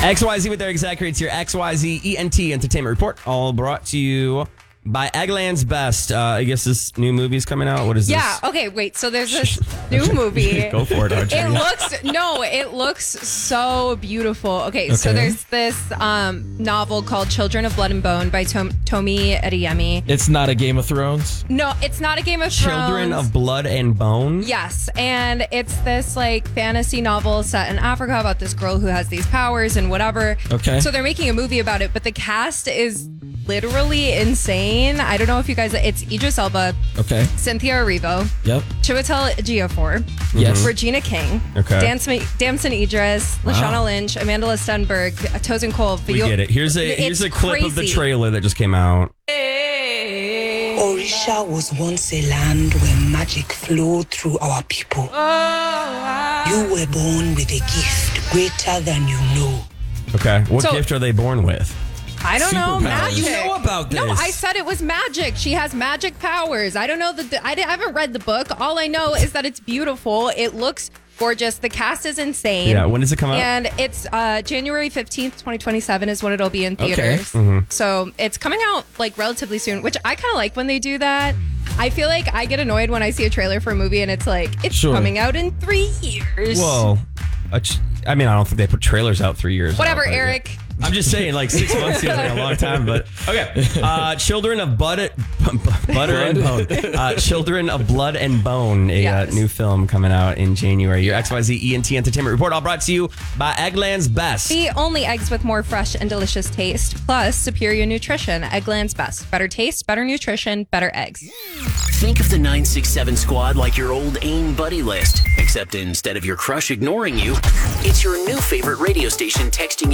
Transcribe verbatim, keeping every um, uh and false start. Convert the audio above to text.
X Y Z with Eric Zachary. It's your X Y Z E N T Entertainment Report. All brought to you by Eggland's Best. Uh, I guess this new movie's coming out. What is this? Yeah, okay, wait. So there's this new movie. Go for it, Archie. It looks, no, it looks so beautiful. Okay, okay. So there's this um, novel called Children of Blood and Bone by Tom- Tomi Adeyemi. It's not a Game of Thrones? No, it's not a Game of Thrones. Children of Blood and Bone? Yes, and it's this like fantasy novel set in Africa about this girl who has these powers and whatever. Okay. So they're making a movie about it, but the cast is literally insane. I don't know if you guys, it's Idris Elba, Okay. Cynthia Erivo, Yep. Chiwetel Ejiofor, Yes. Regina King, Okay. Damson, Damson Idris, Lashana Wow. Lynch, Amanda Stenberg, Tosin Cole. We get it. Here's a here's It's a clip of the crazy. trailer that just came out. Orisha was once a land where magic flowed through our people. You were born with a gift greater than you know. Okay. What So- gift are they born with? I don't know, Superpower. magic. You know about this. No, I said it was magic. She has magic powers. I don't know the. I, I haven't read the book. All I know is that it's beautiful. It looks gorgeous. The cast is insane. Yeah, when does it come out? And it's uh, January fifteenth, twenty twenty-seven is when it'll be in Okay. theaters. Mm-hmm. So it's coming out like relatively soon, which I kind of like when they do that. I feel like I get annoyed when I see a trailer for a movie and it's like, it's Sure. coming out in three years. Well, a ch- I mean, I don't think they put trailers out three years. Whatever, out, but- Eric. I'm just saying, like six months seems like a long time, but okay. Uh, Children of Butter, butter and Bone. Uh, Children of Blood and Bone, a Yes. uh, new film coming out in January. Your X Y Z E N T Entertainment Report, all brought to you by Eggland's Best. The only eggs with more fresh and delicious taste, plus superior nutrition. Eggland's Best. Better taste, better nutrition, better eggs. Think of the nine six seven squad like your old AIM buddy list, except instead of your crush ignoring you, it's your new favorite radio station texting you.